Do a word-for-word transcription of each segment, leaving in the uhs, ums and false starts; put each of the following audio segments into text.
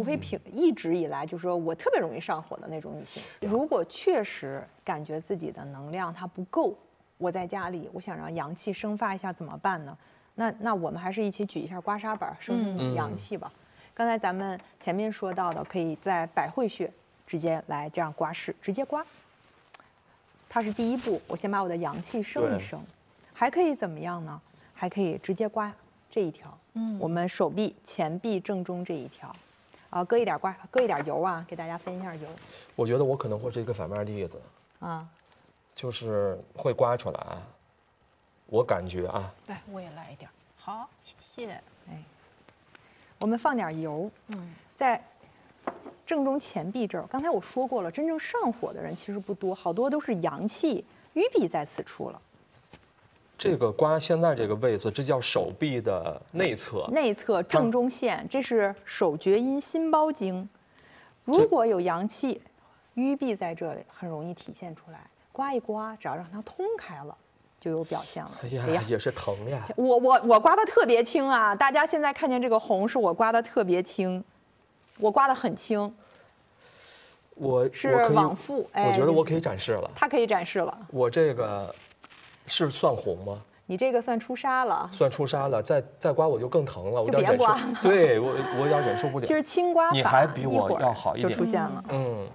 非平一直以来就是说我特别容易上火的那种女性。如果确实感觉自己的能量它不够，我在家里我想让阳气生发一下怎么办呢？那那我们还是一起举一下刮痧板，生生你的阳气吧。刚才咱们前面说到的，可以在百会穴直接来这样刮拭，直接刮。它是第一步，我先把我的阳气升一升。还可以怎么样呢？还可以直接刮这一条，嗯，我们手臂前臂正中这一条，啊，搁一点刮，搁一点油啊，给大家分一下油。 我觉得我可能会是一个反面例子，啊，就是会刮出来。我感觉啊， 对，我也来一点。好，谢谢。哎， 我们放点油，嗯，在正中前臂这儿。刚才我说过了，真正上火的人其实不多，好多都是阳气淤闭在此处了。 这个刮现在这个位置，这叫手臂的内侧， 内侧正中线，这是手厥阴心包经。如果有阳气淤闭在这里，很容易体现出来。刮一刮，只要让它通开了，就有表现了。 哎呀，哎呀也是疼呀！ 我我我刮的特别轻啊！大家现在看见这个红，是我刮的特别轻，我刮的很轻。 我是往复， 哎，我觉得我可以展示了。 它可以展示了。 我这个是算红吗？ 你这个算出痧了。 算出痧了，再再刮我就更疼了，我就别刮了。 对我我有点忍受不了。 其实轻刮法你还比我要好一点， 就出现了。 嗯。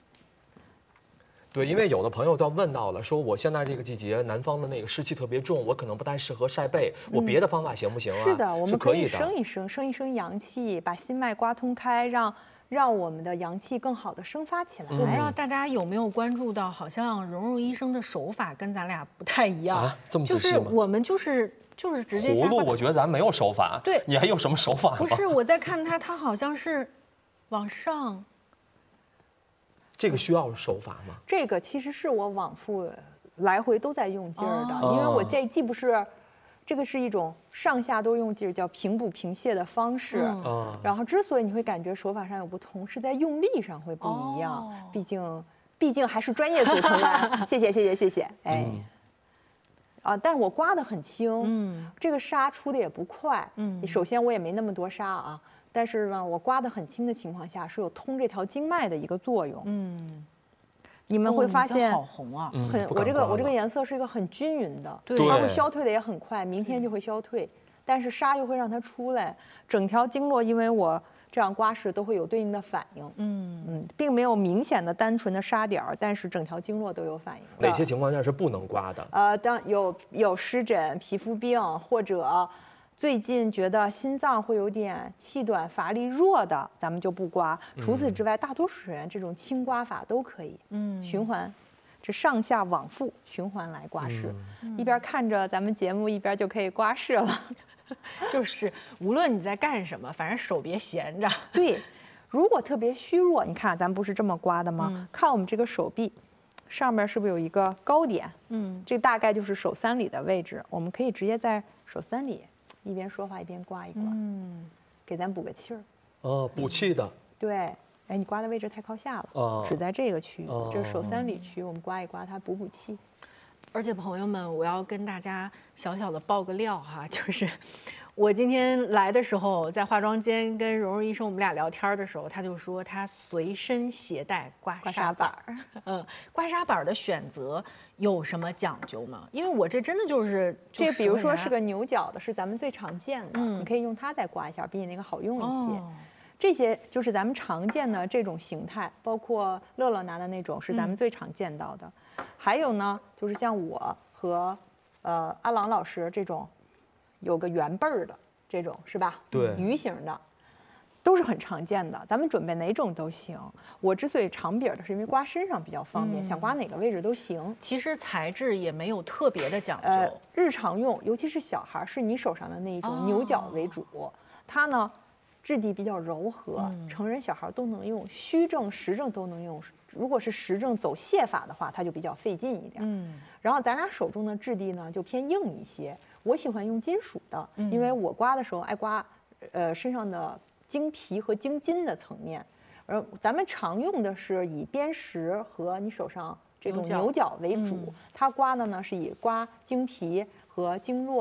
对，因为有的朋友在问到了，说我现在这个季节南方的那个湿气特别重，我可能不太适合晒背，我别的方法行不行啊？ 是的，我们可以升一升，升一升阳气，把心脉刮通开，让让我们的阳气更好的生发起来。 我不知道大家有没有关注到，好像蓉蓉医生的手法跟咱俩不太一样啊，这么仔细吗？ 就是我们就是就是直接葫芦，我觉得咱没有手法。 对， 你还有什么手法吗？ 不是，我在看他，他好像是往上。 这个需要手法吗？ 这个其实是我往复来回都在用劲儿的，哦、因为我这既不是，这个是一种上下都用劲儿，叫平补平泻的方式。嗯、然后之所以你会感觉手法上有不同，是在用力上会不一样。哦、毕竟，毕竟还是专业组成的。谢谢谢谢谢谢。哎，嗯、啊，但是我刮得很轻，嗯，这个痧出的也不快。嗯，首先我也没那么多痧啊。但是呢，我刮得很轻的情况下，是有通这条经脉的一个作用。嗯，你们会发现， 好红啊， 很我这个我这个颜色是一个很均匀的，对，它会消退的也很快，明天就会消退。但是痧又会让它出来，整条经络因为我这样刮拭都会有对应的反应。嗯嗯，并没有明显的单纯的痧点儿，但是整条经络都有反应。 哪些情况下是不能刮的？ 呃，当有有湿疹、皮肤病或者。最近觉得心脏会有点气短、乏力、弱的，咱们就不刮。除此之外，大多数人这种轻刮法都可以。嗯，循环，这上下往复循环来刮拭，嗯、一边看着咱们节目，一边就可以刮拭了。 就是无论你在干什么，反正手别闲着。 对，如果特别虚弱，你看咱不是这么刮的吗？嗯、看我们这个手臂上面是不是有一个高点？嗯，这大概就是手三里的位置，我们可以直接在手三里。一边说话一边刮一刮，嗯，给咱补个气儿。 哦，补气的。 对，哎，你刮的位置太靠下了，哦、只在这个区域，哦、这是手三里区，我们刮一刮它补补气。 而且朋友们，我要跟大家小小的爆个料哈，就是我今天来的时候，在化妆间跟蓉蓉医生我们俩聊天的时候，他就说他随身携带刮痧板儿。嗯，刮痧板的选择有什么讲究吗？因为我这真的就是这个，比如说是个牛角的，是咱们最常见的，嗯、你可以用它再刮一下，比你那个好用一些。哦、这些就是咱们常见的这种形态，包括乐乐拿的那种是咱们最常见到的。嗯、还有呢，就是像我和呃阿郎老师这种。有个圆背儿的这种是吧？ 对， 鱼形的，都是很常见的。咱们准备哪种都行。我之所以长柄的，是因为刮身上比较方便，嗯、想刮哪个位置都行。 其实材质也没有特别的讲究。 呃，日常用，尤其是小孩，是你手上的那一种牛角为主。哦、它呢，质地比较柔和，嗯、成人小孩都能用，虚症实症都能用。如果是实症走泻法的话，它就比较费劲一点。嗯，然后咱俩手中的质地呢，就偏硬一些。我喜欢用金属的，因为我刮的时候爱刮，呃身上的经皮和经筋的层面，而咱们常用的是以砭石和你手上这种牛角为主，嗯、它刮的呢是以刮经皮和经络，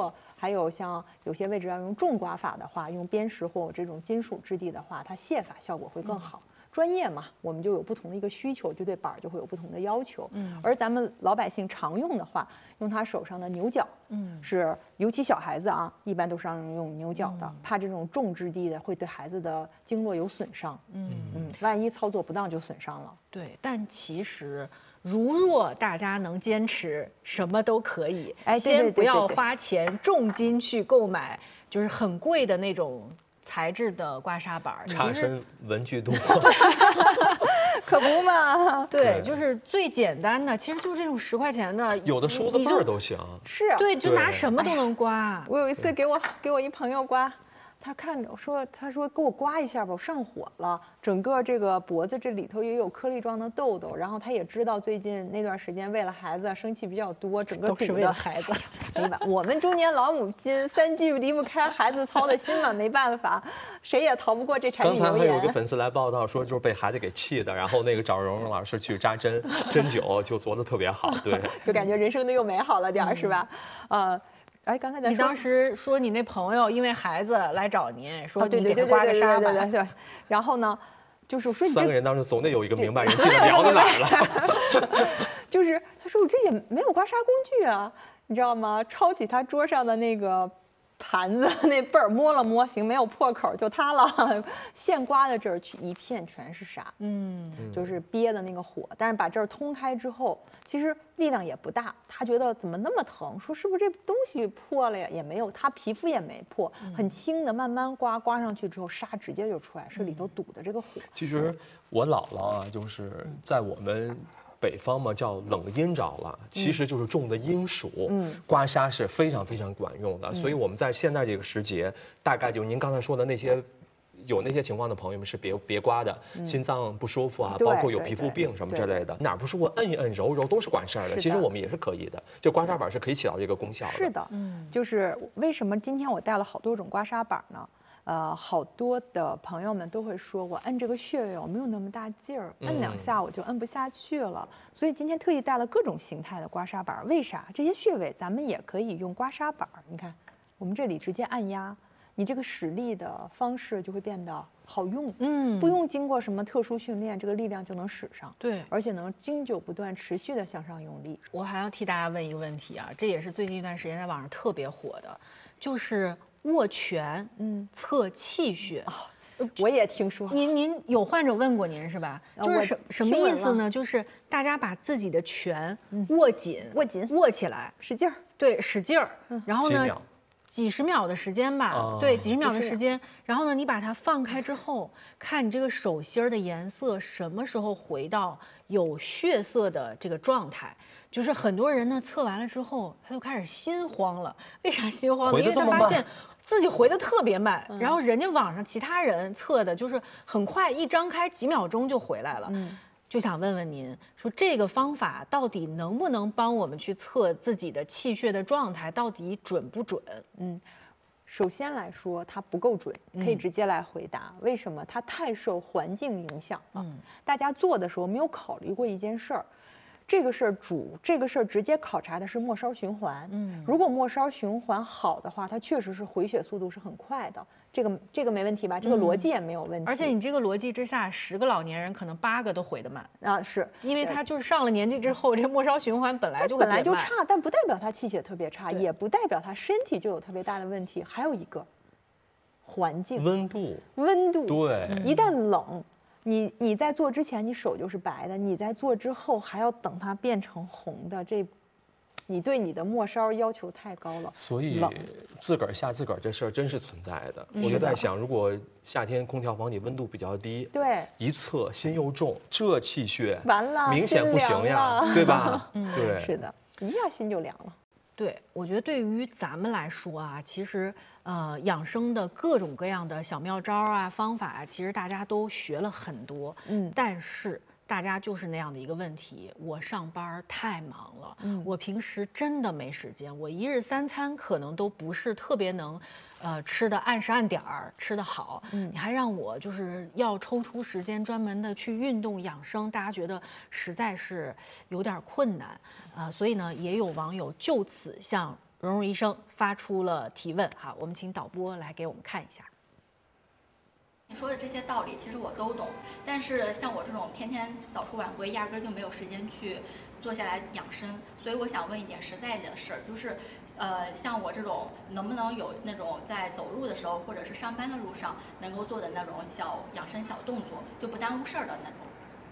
还有像有些位置要用重刮法的话，用边石或这种金属质地的话，它卸法效果会更好。嗯，专业嘛，我们就有不同的一个需求，就对板儿就会有不同的要求。嗯，而咱们老百姓常用的话，用他手上的牛角，嗯，是尤其小孩子啊，一般都是让用牛角的，嗯，怕这种重质地的会对孩子的经络有损伤。嗯嗯，万一操作不当就损伤了。 对，但其实如若大家能坚持，什么都可以。哎，先不要花钱重金去购买，就是很贵的那种材质的刮痧板， 差生文具多， 可不嘛？ 对，就是最简单的，其实就是这种十块钱的， 有的梳子背儿都行。 是， 对，就拿什么都能刮。 我有一次给我给我一朋友刮，他看着我说，他说给我刮一下吧，我上火了，整个这个脖子这里头也有颗粒状的痘痘，然后他也知道最近那段时间为了孩子生气比较多，整个都是为了孩子。 没办法，我们中年老母亲三句离不开孩子操的心嘛，没办法，谁也逃不过这柴米油盐。 刚才还有一个粉丝来报道说，就是被孩子给气的，然后那个找蓉蓉老师去扎针，针灸就做的特别好，对， 就感觉人生的又美好了点儿，是吧？呃。哎，刚才咱你当时说你那朋友因为孩子来找您，说你给他刮个痧吧， 对对对。然后呢，就是我说三个人当中总得有一个明白人，记得聊到哪儿了？ 就是他说我这也没有刮痧工具啊，你知道吗？抄起他桌上的那个盘子那背儿摸了摸，行，没有破口，就它了。现刮的这儿去一片全是痧，嗯，就是憋的那个火。但是把这儿通开之后，其实力量也不大。他觉得怎么那么疼？说是不是这东西破了呀？也没有，他皮肤也没破，很轻的，慢慢刮，刮上去之后痧直接就出来，是里头堵的这个火。 其实我姥姥啊，就是在我们北方嘛叫冷阴着了，其实就是种的阴暑，嗯，刮痧是非常非常管用的。所以我们在现在这个时节，大概就您刚才说的那些。有那些情况的朋友们是别别刮的，嗯、心脏不舒服啊，包括有皮肤病什么之类的，哪不是我摁一摁揉揉都是管事儿的。其实我们也是可以的，就刮痧板是可以起到这个功效的。 是的，嗯，就是为什么今天我带了好多种刮痧板呢？呃，好多的朋友们都会说我摁这个穴位我没有那么大劲儿，摁两下我就摁不下去了。嗯、所以今天特意带了各种形态的刮痧板。为啥？这些穴位咱们也可以用刮痧板。你看，我们这里直接按压。你这个使力的方式就会变得好用，嗯，不用经过什么特殊训练，这个力量就能使上， 对， 而且能经久不断、持续的向上用力。 我还要替大家问一个问题啊，这也是最近一段时间在网上特别火的，就是握拳，嗯，测气血啊。 我也听说， 您您有患者问过您是吧？就是什什么意思呢？就是大家把自己的拳握紧， 握紧， 握起来， 使劲儿， 对，使劲儿，然后呢？几十秒的时间吧，哦、对，几十秒的时间。然后呢，你把它放开之后，看你这个手心的颜色什么时候回到有血色的这个状态。就是很多人呢测完了之后，他就开始心慌了。为啥心慌呢？因为他发现自己回的特别慢，嗯、然后人家网上其他人测的就是很快，一张开几秒钟就回来了。嗯，就想问问您，说这个方法到底能不能帮我们去测自己的气血的状态，到底准不准？ 嗯，首先来说，它不够准，可以直接来回答。嗯、为什么？它太受环境影响了。嗯、大家做的时候没有考虑过一件事儿，这个事儿主这个事儿直接考察的是末梢循环。嗯，如果末梢循环好的话，它确实是回血速度是很快的。这个这个没问题吧？这个逻辑也没有问题。 嗯、而且你这个逻辑之下，十个老年人可能八个都回得慢啊，是因为他就是上了年纪之后，这末梢循环本来就会本来就差，但不代表他气血特别差，也不代表他身体就有特别大的问题。还有一个环境温度， 温度对， 一旦冷，你你在做之前你手就是白的，你在做之后还要等它变成红的，这。你对你的末梢要求太高了， 所以自个儿吓自个儿这事儿真是存在的。我就在想，如果夏天空调房里温度比较低， 对， 一测心又重，这气血完了， 明显不行呀，对吧？嗯，对， 是的，一下心就凉了。 对，我觉得对于咱们来说啊，其实呃，养生的各种各样的小妙招啊、方法啊，其实大家都学了很多，嗯，但是。大家就是那样的一个问题，我上班太忙了，嗯，我平时真的没时间，我一日三餐可能都不是特别能，呃，吃的按时按点儿吃得好，嗯，你还让我就是要抽出时间专门的去运动养生，大家觉得实在是有点困难，啊、呃，所以呢，也有网友就此向蓉蓉医生发出了提问哈，我们请导播来给我们看一下。 你说的这些道理其实我都懂，但是像我这种天天早出晚归，压根儿就没有时间去坐下来养生，所以我想问一点实在的事儿，就是，呃，像我这种能不能有那种在走路的时候或者是上班的路上能够做的那种小养生小动作，就不耽误事儿的那种。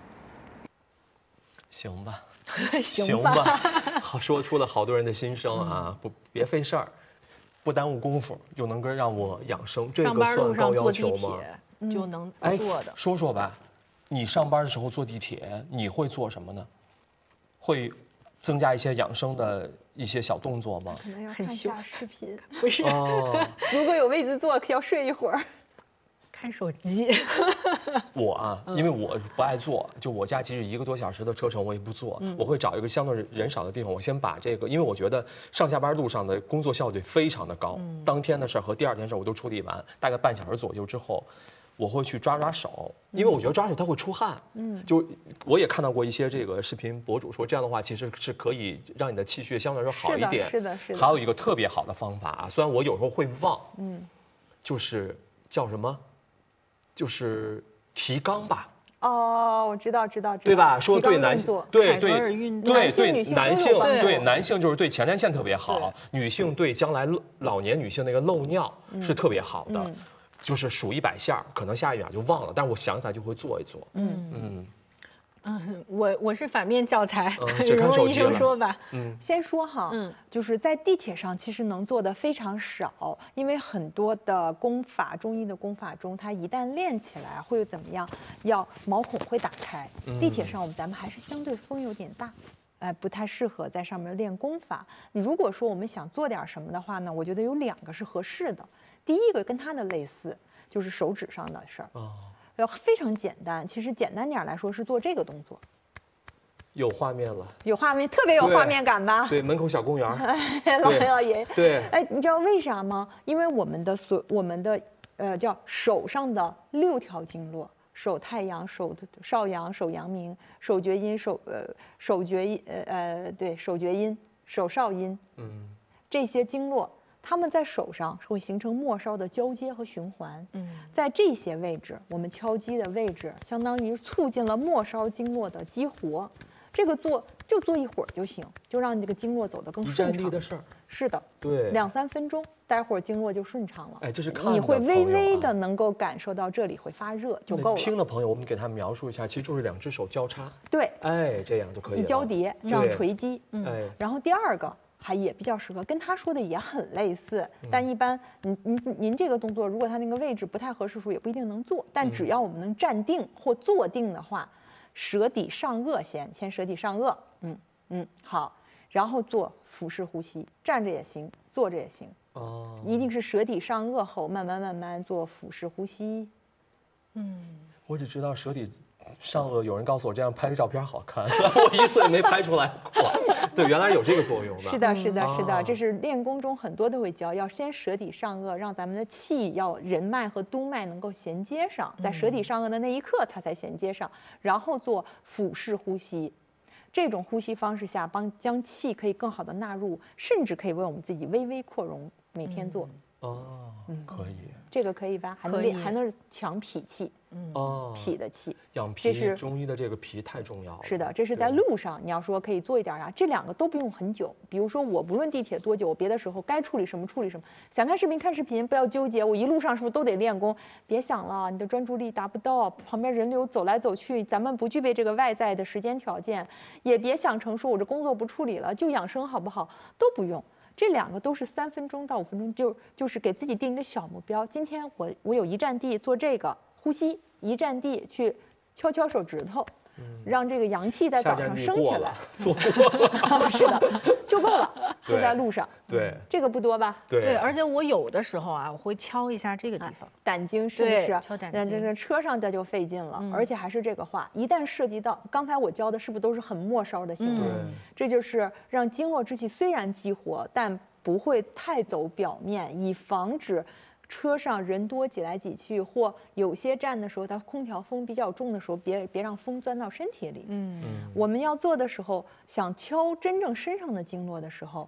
行吧， 行吧， 好，说出了好多人的心声啊！ 嗯、 不，别费事儿，不耽误功夫，又能够让我养生，这个算高要求吗？ 就能哎做的。 说说吧，你上班的时候坐地铁，你会做什么呢？会增加一些养生的一些小动作吗？ 可能要看一下视频。 不是， 哦， 如果有位子坐，要睡一会儿。 看手机。 我啊，因为我不爱坐，就我家其实一个多小时的车程，我也不坐，嗯、我会找一个相对人少的地方，我先把这个，因为我觉得上下班路上的工作效率非常的高，嗯、当天的事儿和第二天事儿我都处理完，大概半小时左右之后。我会去抓抓手，因为我觉得抓手它会出汗。嗯，就我也看到过一些这个视频博主说，这样的话其实是可以让你的气血相对来说好一点。 是的，是的。 还有一个特别好的方法啊，虽然我有时候会忘，嗯，就是叫什么，就是提肛吧。 哦，我知道，知道，知道。 对吧？说对男性，对对对对，男性对男性就是对前列腺特别好，女性对将来老年女性那个漏尿是特别好的。就是数一百下，可能下一秒就忘了，但是我想起来就会做一做。嗯嗯嗯，我我是反面教材， 只看手机了。医生说吧， 嗯，先说哈，嗯，就是在地铁上其实能做的非常少，因为很多的功法，中医的功法中，它一旦练起来会怎么样？要毛孔会打开。地铁上我们咱们还是相对风有点大。呃，不太适合在上面练功法。你如果说我们想做点什么的话呢，我觉得有两个是合适的。第一个跟它的类似，就是手指上的事儿，哦，要非常简单。其实简单点来说是做这个动作。 有画面了， 有画面，特别有画面感吧？ 对，门口小公园。 哎，老爷老爷。 对。 哎，你知道为啥吗？因为我们的所我们的呃叫手上的六条经络。手太阳、手少阳、手阳明、手厥阴、手呃手厥阴呃呃对手厥阴、手少阴，嗯，这些经络，它们在手上会形成末梢的交接和循环，嗯，在这些位置，我们敲击的位置，相当于促进了末梢经络的激活。这个做就做一会儿就行，就让这个经络走得更顺畅。 一站地的事儿。 是的， 对， 两三分钟，待会儿经络就顺畅了。 哎，这是看你会微微的能够感受到这里会发热就够了。 听的朋友，我们给他描述一下，其实就是两只手交叉。 对， 哎，这样就可以了。 一交叠，这样锤击。 嗯，哎。 然后第二个还也比较适合，跟他说的也很类似，但一般您您您这个动作，如果他那个位置不太合适，时候也不一定能做。但只要我们能站定或坐定的话。舌底上颚先，先舌底上颚，嗯嗯，好，然后做腹式呼吸，站着也行，坐着也行，哦，一定是舌底上颚后，慢慢慢慢做腹式呼吸。 嗯，我只知道舌底上颚，有人告诉我这样拍个照片好看，虽然我一次也没拍出来过。对，原来有这个作用的。 是的，是的，是的，这是练功中很多都会教，要先舌底上颚，让咱们的气要人脉和督脉能够衔接上，在舌底上颚的那一刻，它才衔接上，然后做腹式呼吸。这种呼吸方式下，帮将气可以更好的纳入，甚至可以为我们自己微微扩容。每天做。 哦，嗯，可以。 这个可以吧？还能练，还能强脾气。 嗯哦， 脾的气， 养脾，这是中医的这个脾太重要了。 是的，这是在路上，你要说可以做一点啊，这两个都不用很久。比如说我不论地铁多久，我别的时候该处理什么处理什么。想看视频看视频，不要纠结我一路上是不是都得练功，别想了，你的专注力达不到，旁边人流走来走去，咱们不具备这个外在的时间条件，也别想成说我这工作不处理了就养生好不好，都不用。这两个都是三分钟到五分钟，就就是给自己定一个小目标。今天我我有一站地做这个呼吸，一站地去敲敲手指头，嗯、让这个阳气在早上升起来。 做过了， 是的，就够了。就在路上， 对， 这个不多吧？ 对对，而且我有的时候啊，我会敲一下这个地方， 胆经是不是？ 敲胆经。 那这这车上这就费劲了，嗯、而且还是这个话，一旦涉及到刚才我教的，是不是都是很末梢的行为？ 嗯、 这就是让经络之气虽然激活，但不会太走表面，以防止车上人多挤来挤去，或有些站的时候它空调风比较重的时候，别别让风钻到身体里。嗯，我们要做的时候，想敲真正身上的经络的时候，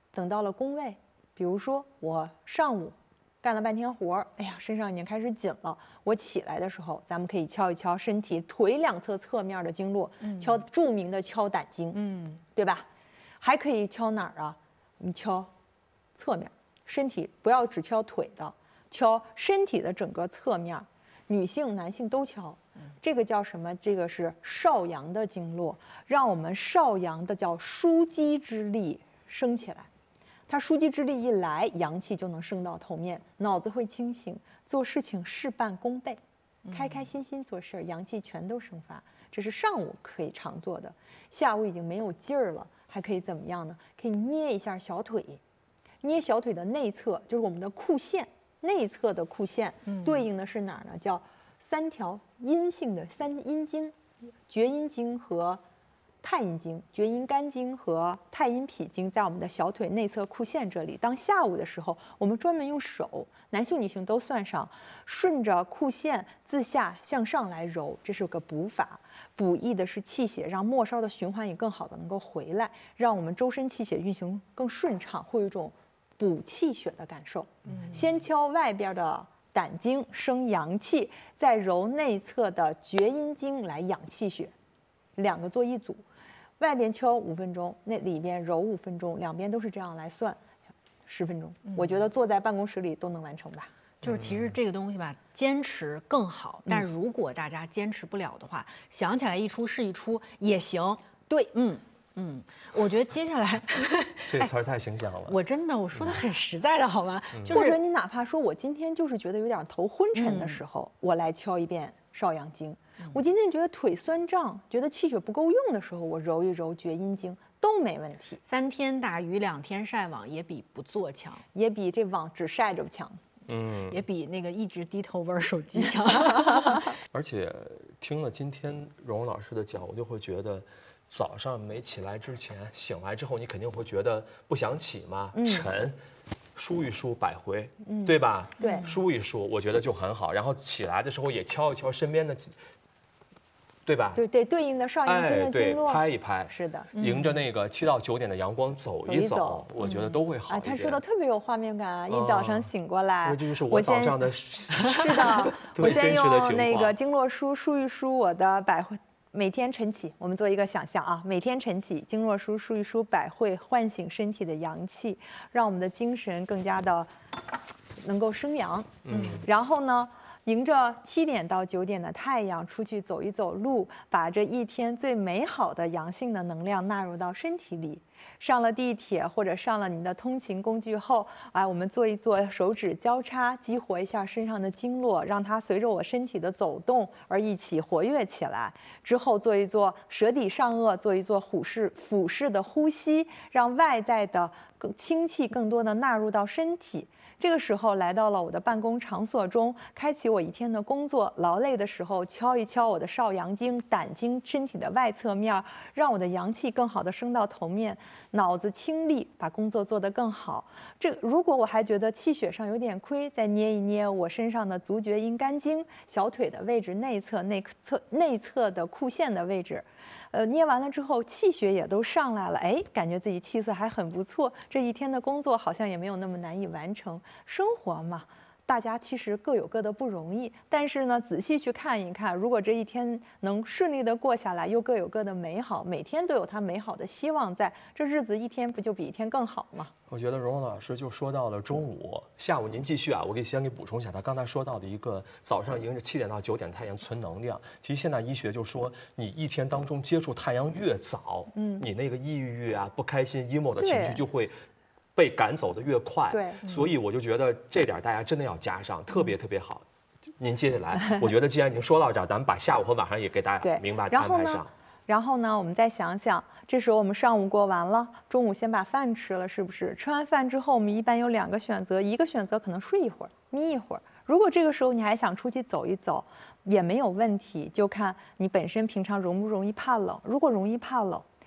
等到了宫位，比如说我上午干了半天活儿，哎呀，身上已经开始紧了。我起来的时候，咱们可以敲一敲身体腿两侧侧面的经络，嗯、敲著名的敲胆经，嗯，对吧？还可以敲哪儿啊？你敲侧面，身体不要只敲腿的，敲身体的整个侧面，女性、男性都敲。这个叫什么？这个是少阳的经络，让我们少阳的叫枢机之力升起来。它枢机之力一来，阳气就能升到头面，脑子会清醒，做事情事半功倍，开开心心做事，阳气全都生发。这是上午可以常做的。下午已经没有劲儿了，还可以怎么样呢？可以捏一下小腿，捏小腿的内侧，就是我们的裤线内侧的裤线，对应的是哪儿呢？叫三条阴性的三阴经，厥阴经和太阴经，厥阴肝经和太阴脾经在我们的小腿内侧裤线这里。当下午的时候，我们专门用手，男性女性都算上，顺着裤线自下向上来揉，这是个补法。补益的是气血，让末梢的循环也更好的能够回来，让我们周身气血运行更顺畅，会有一种补气血的感受。嗯、先敲外边的胆经生阳气，再揉内侧的厥阴经来养气血，两个做一组。外边敲五分钟，那里边揉五分钟，两边都是这样来算，十分钟。嗯、我觉得坐在办公室里都能完成吧。 就是其实这个东西吧，坚持更好。但如果大家坚持不了的话，想起来一出是一出也行。 对， 嗯嗯，我觉得接下来这词儿太形象了。 我真的我说的很实在的好吗？ 嗯、就是、或者你哪怕说我今天就是觉得有点头昏沉的时候，嗯、我来敲一遍少阳经。我今天觉得腿酸胀，觉得气血不够用的时候，我揉一揉厥阴经都没问题。 三天打鱼两天晒网也比不做强， 也比这网只晒着强。 嗯，也比那个一直低头玩手机强。 而且听了今天蓉蓉老师的讲，我就会觉得，早上没起来之前，醒来之后，你肯定会觉得不想起嘛，嗯、沉。梳一梳百回，嗯、对吧？ 对， 梳一梳，我觉得就很好。然后起来的时候也敲一敲身边的，对吧？ 对对，对应的少阳经的经络， 哎、拍一拍， 是的， 迎着那个七到九点的阳光走一走， 走一走我觉得都会好一点。 啊，他说的特别有画面感啊！一早上醒过来， 因为这就是我早上的， 是的，我先用那个经络梳梳一梳我的百会。每天晨起，我们做一个想象啊，每天晨起，经络梳梳一梳百会，唤醒身体的阳气，让我们的精神更加的能够生阳。嗯，然后呢，迎着七点到九点的太阳出去走一走路，把这一天最美好的阳性的能量纳入到身体里。上了地铁或者上了你的通勤工具后，啊，我们做一做手指交叉，激活一下身上的经络，让它随着我身体的走动而一起活跃起来。之后做一做舌底上颚，做一做腹式腹式的呼吸，让外在的更清气更多的纳入到身体。这个时候来到了我的办公场所中，开启我一天的工作。劳累的时候，敲一敲我的少阳经、胆经，身体的外侧面，让我的阳气更好的升到头面，脑子清利，把工作做得更好。这如果我还觉得气血上有点亏，再捏一捏我身上的足厥阴肝经，小腿的位置内侧、内侧、内侧的裤线的位置。呃，捏完了之后，气血也都上来了，哎，感觉自己气色还很不错。这一天的工作好像也没有那么难以完成。生活嘛，大家其实各有各的不容易，但是呢，仔细去看一看，如果这一天能顺利的过下来，又各有各的美好，每天都有它美好的希望在，这日子一天不就比一天更好吗？ 我觉得蓉蓉老师就说到了中午，下午您继续啊，我给先给补充一下，他刚才说到的一个早上迎着七点到九点太阳存能量。其实现在医学就说，你一天当中接触太阳越早，嗯，你那个抑郁啊、不开心、emo 的情绪就会被赶走的越快。 对， 所以我就觉得这点大家真的要加上，特别特别好。您接下来，我觉得既然已经说到这儿，咱们把下午和晚上也给大家明白安排上。 然后呢，我们再想想，这时候我们上午过完了，中午先把饭吃了，是不是？吃完饭之后，我们一般有两个选择，一个选择可能睡一会儿，眯一会儿。如果这个时候你还想出去走一走，也没有问题，就看你本身平常容不容易怕冷。如果容易怕冷，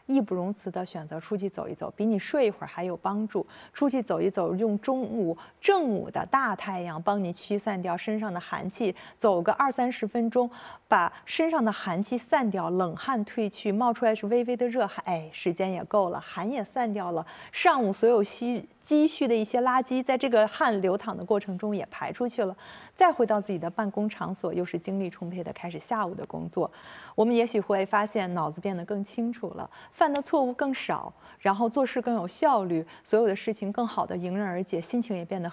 义不容辞地选择出去走一走，比你睡一会儿还有帮助。出去走一走，用中午正午的大太阳帮你驱散掉身上的寒气，走个二三十分钟，把身上的寒气散掉，冷汗退去，冒出来是微微的热汗，哎，时间也够了，寒也散掉了，上午所有积积蓄的一些垃圾，在这个汗流淌的过程中也排出去了，再回到自己的办公场所，又是精力充沛的开始下午的工作。我们也许会发现脑子变得更清楚了，犯的错误更少，然后做事更有效率，所有的事情更好的迎刃而解，心情也变得